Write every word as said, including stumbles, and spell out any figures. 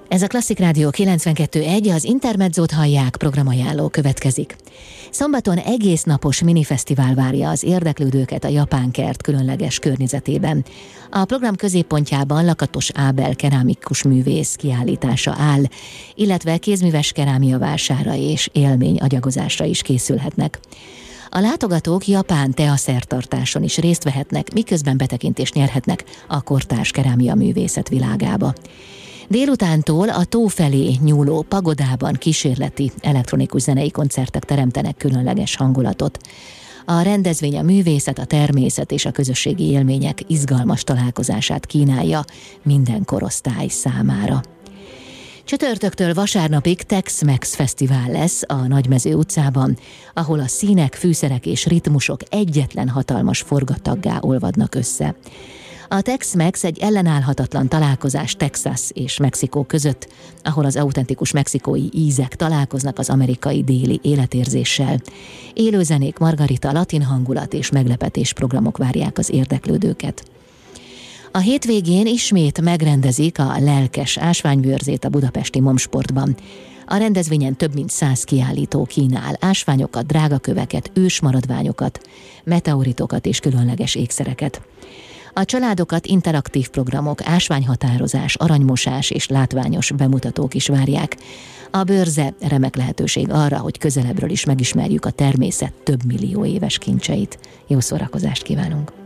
Ez a Klasszik Rádió kilencvenkettő pont egy, az Intermezzót hallják, programajánló következik. Szombaton egész napos minifesztivál várja az érdeklődőket a Japán Kert különleges környezetében. A program középpontjában Lakatos Ábel kerámikus művész kiállítása áll, illetve kézműves kerámia vására és élményagyagozásra is készülhetnek. A látogatók japán teaszertartáson is részt vehetnek, miközben betekintést nyerhetnek a kortárs kerámia művészet világába. Délutántól a tó felé nyúló pagodában kísérleti elektronikus zenei koncertek teremtenek különleges hangulatot. A rendezvény a művészet, a természet és a közösségi élmények izgalmas találkozását kínálja minden korosztály számára. Csütörtöktől vasárnapig Tex-Mex Fesztivál lesz a Nagymező utcában, ahol a színek, fűszerek és ritmusok egyetlen hatalmas forgataggá olvadnak össze. A Tex-Mex egy ellenállhatatlan találkozás Texas és Mexikó között, ahol az autentikus mexikói ízek találkoznak az amerikai déli életérzéssel. Élőzenék, margarita, latin hangulat és meglepetés programok várják az érdeklődőket. A hétvégén ismét megrendezik a lelkes ásványbőrzét a budapesti Momsportban. A rendezvényen több mint száz kiállító kínál ásványokat, drágaköveket, ősmaradványokat, meteoritokat és különleges ékszereket. A családokat interaktív programok, ásványhatározás, aranymosás és látványos bemutatók is várják. A bőrze remek lehetőség arra, hogy közelebbről is megismerjük a természet több millió éves kincseit. Jó szórakozást kívánunk!